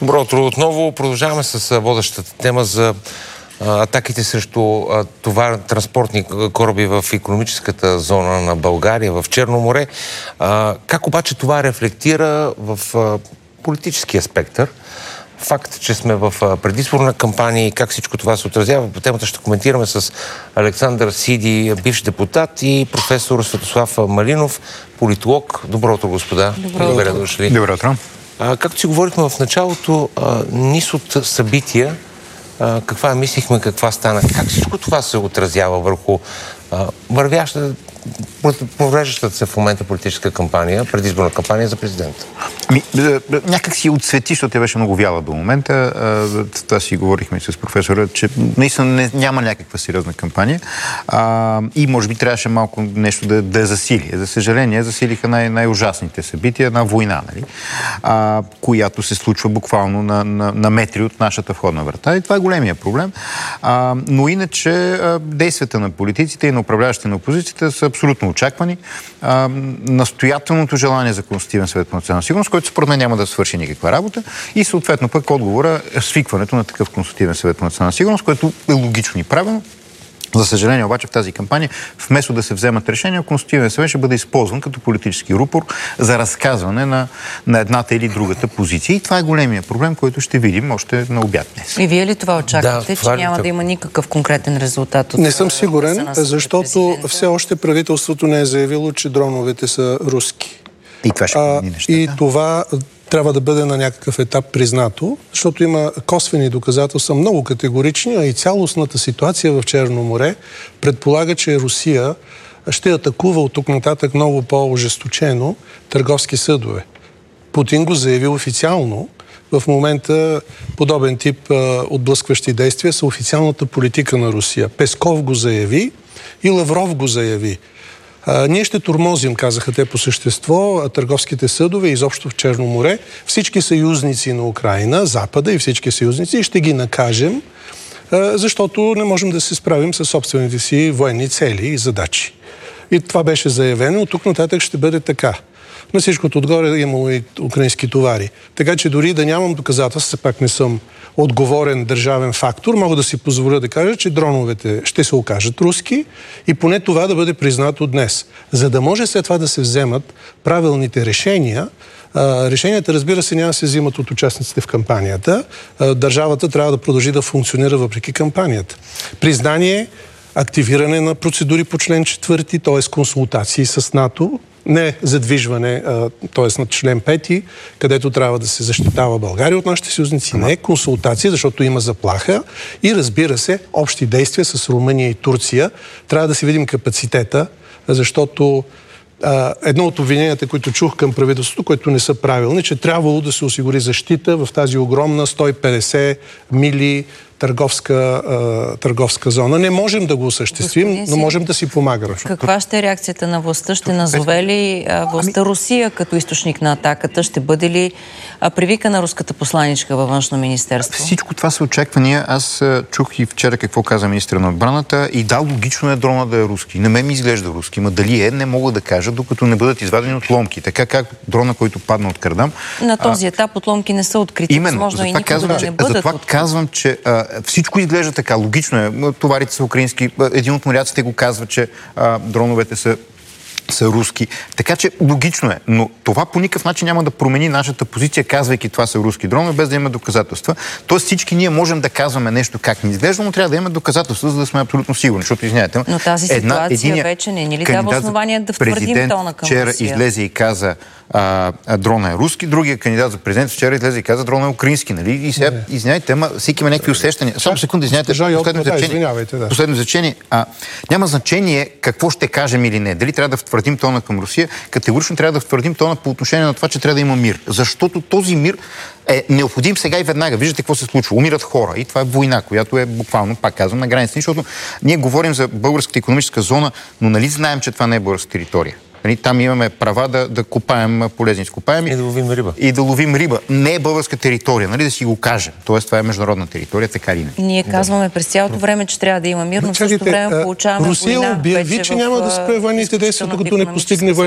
Добро утро отново. Продължаваме с водещата тема за атаките срещу транспортни кораби в икономическата зона на България, в Черно море. Как обаче това рефлектира в политическия спектър? Факт, че сме в предизборна кампания и как всичко това се отразява. По темата ще коментираме с Александър Сиди, бивш депутат, и професор Светослав Малинов, политолог. Добро утро, господа. Добре дошли. Добро утро. Както си говорихме в началото, низ от събития, каква мислихме, каква стана, как всичко това се отразява върху провеждащата се в момента политическа кампания, предизборна кампания за президента? Някак си отсвети, защото тя беше много вяла до момента. Това си говорихме с професора, че наистина няма някаква сериозна кампания и може би трябваше малко нещо да я засили. За съжаление, засилиха най-ужасните събития, една война, нали? Която се случва буквално на метри от нашата входна врата. И това е големия проблем. Но иначе действията на политиците и на управляващите на опозицията са абсолютно очаквани. Настоятелното желание за Консултативен съвет по национална сигурност, който според мен няма да свърши никаква работа, и съответно пък отговора е свикването на такъв Консултативен съвет по национална сигурност, което е логично и правилно. За съжаление обаче в тази кампания, вместо да се вземат решения, Консултативен съвет ще бъде използван като политически рупор за разказване на едната или другата позиция. И това е големия проблем, който ще видим още на обяд днес. И вие ли това очаквате, че няма да има никакъв конкретен резултат? Не съм сигурен, защото все още правителството не е заявило, че дроновете са руски. И това ще бъде нещата. И това трябва да бъде на някакъв етап признато, защото има косвени доказателства, много категорични, а и цялостната ситуация в Черно море предполага, че Русия ще атакува от тук нататък много по-ожесточено търговски съдове. Путин го заяви официално. В момента подобен тип отблъскващи действия са официалната политика на Русия. Песков го заяви и Лавров го заяви. Ние ще тормозим, казаха те по същество, търговските съдове изобщо в Черно море. Всички съюзници на Украина, Запада и всички съюзници, ще ги накажем, защото не можем да се справим с собствените си военни цели и задачи. И това беше заявено. От тук нататък ще бъде така. На всичкото отгоре имало и украински товари. Така че дори да нямам доказателства, пак не съм отговорен държавен фактор, мога да си позволя да кажа, че дроновете ще се окажат руски и поне това да бъде признато днес. За да може след това да се вземат правилните решения, решенията, разбира се, няма да се взимат от участниците в кампанията. Държавата трябва да продължи да функционира въпреки кампанията. Признание, активиране на процедури по член 4, т.е. консултации с НАТО, не задвижване, т.е. на член 5, където трябва да се защитава България от нашите съюзници, не консултации, защото има заплаха, и разбира се, общи действия с Румъния и Турция. Трябва да си видим капацитета, защото едно от обвиненията, които чух към правителството, които не са правилни, че трябвало да се осигури защита в тази огромна 150 мили търговска зона. Не можем да го осъществим, но можем да си помагаме. Каква ще е реакцията на властта? Ще назове ли властта Русия като източник на атаката? Ще бъде ли привикана руската посланичка във Външно министерство? Всичко това са очаквания. Аз чух и вчера какво каза министър на отбраната, и да, логично е дрона да е руски. На мен ми изглежда руски, но дали не мога да кажа, докато не бъдат извадени отломки. Така как дрона, който падна от Кардам. На този етап отломки не са открити. Именно, затова казвам, че всичко изглежда така. Логично е. Товарите са украински. Един от моряците го казва, че дроновете са руски. Така че логично е. Но това по никакъв начин няма да промени нашата позиция, казвайки това са руски дронове, без да има доказателства. Тоест всички ние можем да казваме нещо как ни изглежда, но трябва да имаме доказателства, за да сме абсолютно сигурни. Защото, извиняйте, но тази ситуация вече не ни ли дава основание да втвърдим тона към Русия? Вчера излезе и каза дрона е руски, другия кандидат за президент вчера излезе и каза дрона е украински, нали? И сега, извиняйте, ама всеки има някакви усещания. Само секунда, извиняйте, последно значение. Няма значение какво ще кажем или не. Дали трябва да втвърдим тона към Русия, категорично трябва да втвърдим тона по отношение на това, че трябва да има мир. Защото този мир е необходим сега и веднага. Виждате какво се случва. Умират хора. И това е война, която е буквално, пак казвам, на границата. Защото ние говорим за българската икономическа зона, но нали знаем, че това не е българска територия? Там имаме права да копаем полезни изкопаеми. И да ловим риба. И да ловим риба. Не е българска територия, нали, да си го кажем. Тоест, това е международна територия, така ли не? Ние казваме през цялото време, че трябва да има мир, но в същото време получаваме Русия война. обяви, че няма да спре военните действия, докато не постигне